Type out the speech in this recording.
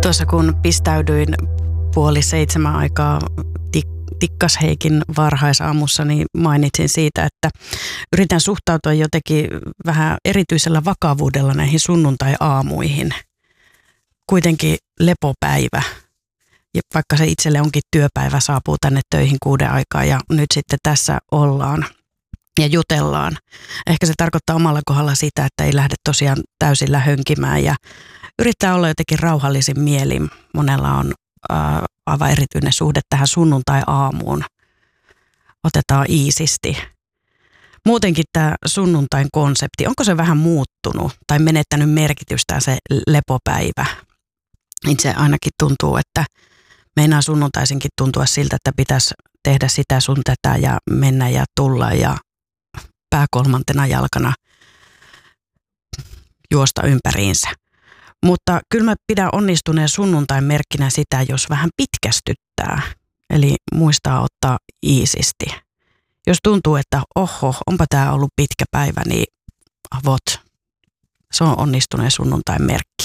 Tuossa kun pistäydyin 6:30 aikaa Tikkasheikin varhaisaamussa, niin mainitsin siitä, että yritän suhtautua jotenkin vähän erityisellä vakavuudella näihin sunnuntai-aamuihin. Kuitenkin lepopäivä, ja vaikka se itselle onkin työpäivä, saapuu tänne töihin 6 aikaa ja nyt sitten tässä ollaan ja jutellaan. Ehkä se tarkoittaa omalla kohdalla sitä, että ei lähde tosiaan täysillä hönkimään ja yrittää olla jotenkin rauhallisin mielin. Monella on aivan erityinen suhde tähän sunnuntai-aamuun. Otetaan iisisti. Muutenkin tämä sunnuntain konsepti, onko se vähän muuttunut tai menettänyt merkitystään se lepopäivä? Itse ainakin tuntuu, että meinaa sunnuntaisinkin tuntua siltä, että pitäisi tehdä sitä sun tätä ja mennä ja tulla ja pää kolmantena jalkana juosta ympäriinsä. Mutta kyllä mä pidän onnistuneen sunnuntain merkkinä sitä, jos vähän pitkästyttää. Eli muistaa ottaa iisisti. Jos tuntuu, että onpa tää ollut pitkä päivä, niin avot. Se on onnistuneen sunnuntain merkki.